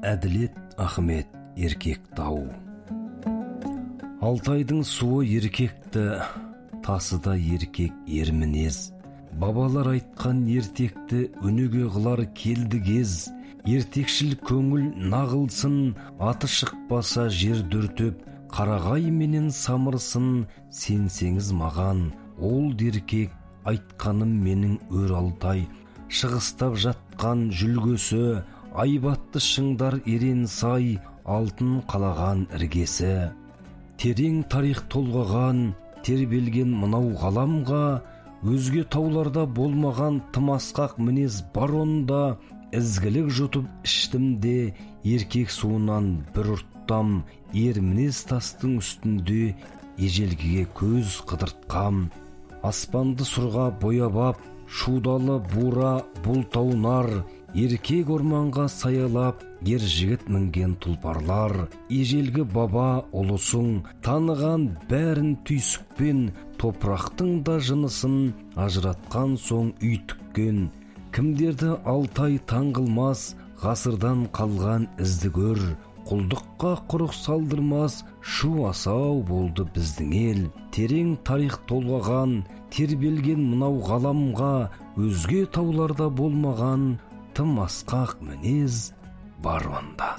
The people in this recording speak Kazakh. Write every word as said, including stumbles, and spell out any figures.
Әділет Ахмет еркек тау. Алтайдың суы еркекті, тасы да еркек ер мінез. Бабалар айтқан ертекті өнеге қылар келді кез. Ертекшіл көңіл нағылсын, аты шықпаса жер дүртіп, қарағай менен самырсын, сенсеңіз маған, ол деркек айтқаным менің өр Алтай. Шығыстап жатқан жүлгөсі, айбатты шыңдар ерен сай, алтын қалаған іргесі. Терең тарих толғаған, тербелген мынау ғаламға, өзге тауларда болмаған тым асқақ мінез бар онда. Ізгілік жұтып іштімде, еркек суынан бір ұрттам, ер мінез тастың үстінде ежелгіге көз қыдыртқам. Аспанды сұрға боябап, шудалы бура бұлтаунар, еркек орманға саялап, ер жігіт мінген тұлпарлар. Ежелгі баба ұлысың, таныған бәрін түйсікпен, топырақтың да жынысын ажыратқан соң үй тіккен. Кімдерді Алтай таңғылмас, ғасырдан қалған ізді көр. Құлдыққа құрық салдырмас, шу асау болды біздің ел. Терең тарих толғаған, тербелген мынау ғаламға, өзге тауларда болмаған тым асқақ мінез бар онда.